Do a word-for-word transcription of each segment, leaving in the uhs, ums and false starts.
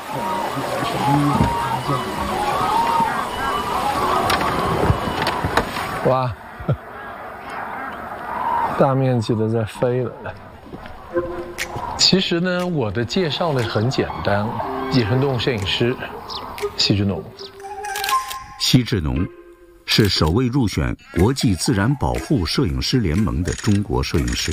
哇，大面积的在飞了。其实呢，我的介绍呢很简单，野生动物摄影师奚志农。 奚志农是首位入选国际自然保护摄影师联盟的中国摄影师。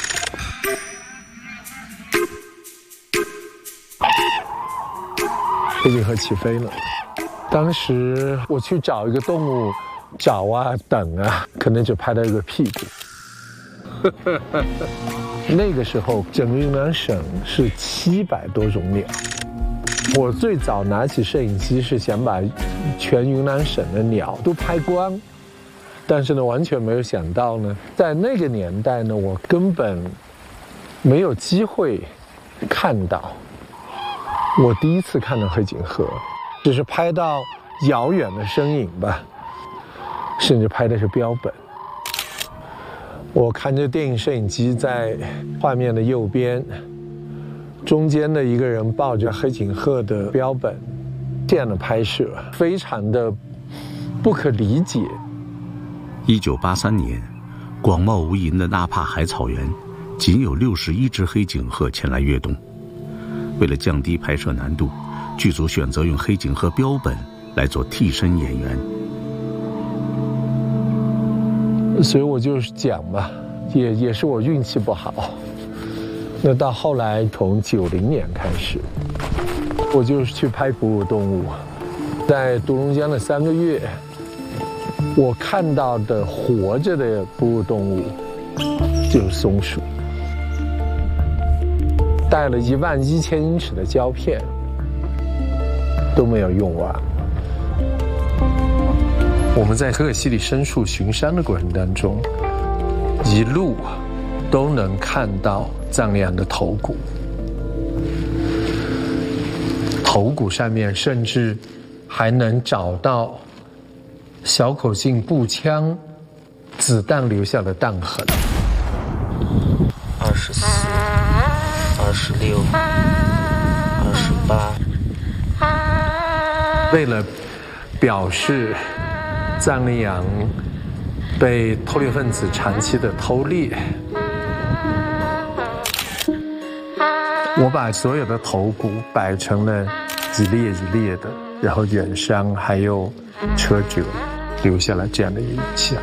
黑颈鹤起飞了，当时我去找一个动物，找啊等啊，可能只拍到一个屁股。那个时候，整个云南省是七百多种鸟。我最早拿起摄影机是想把全云南省的鸟都拍光，但是呢，完全没有想到呢，在那个年代呢，我根本没有机会看到。我第一次看到黑颈鹤，只是拍到遥远的身影吧，甚至拍的是标本。我看着电影摄影机在画面的右边，中间的一个人抱着黑颈鹤的标本，这样的拍摄非常的不可理解。 一九八三年，广袤无垠的纳帕海草原，仅有六十一只黑颈鹤前来越冬。为了降低拍摄难度，剧组选择用黑颈鹤标本来做替身演员。 所以我就是讲嘛，也也是我运气不好。那到后来，从九零年开始，我就是去拍哺乳动物，在独龙江的三个月，我看到的活着的哺乳动物就是松鼠。带了一万一千英尺的胶片，都没有用完。我们在可可西里深处巡山的过程当中，一路都能看到藏羚羊的头骨，头骨上面甚至还能找到小口径步枪子弹留下的弹痕。 二十四。二十六，二十八。 为了表示藏羚羊被偷猎分子长期的偷猎，我把所有的头骨摆成了一列一列的，然后远山还有车辙，留下了这样的影像。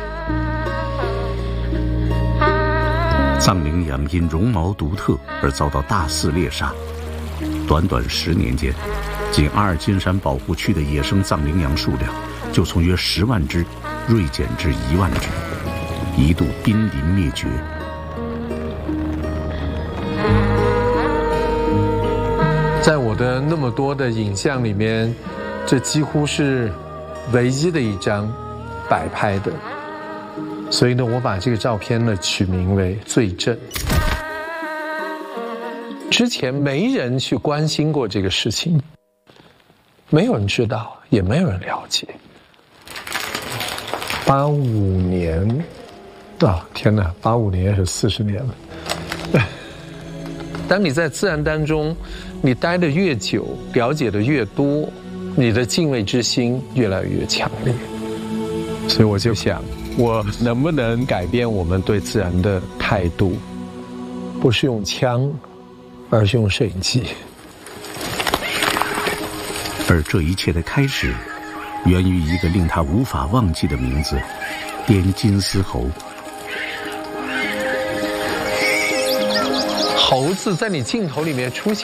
藏羚羊因绒毛独特而遭到大肆猎杀，短短十年间，仅阿尔金山保护区的野生藏羚羊数量就从约十万只锐减至一万只，一度濒临灭绝。 在我的那么多的影像里面，这几乎是唯一的一张摆拍的。所以呢，我把这个照片呢取名为“罪证”。之前没人去关心过这个事情，没有人知道，也没有人了解。八五年，啊，天哪，八五年是四十年了。当你在自然当中，你待得越久，了解的越多，你的敬畏之心越来越强烈。所以我就想，我能不能改变我们对自然的态度？不是用枪，而是用摄影机。 而这一切的开始，源于一个令他无法忘记的名字——滇金丝猴。 猴子在你镜头里面出现。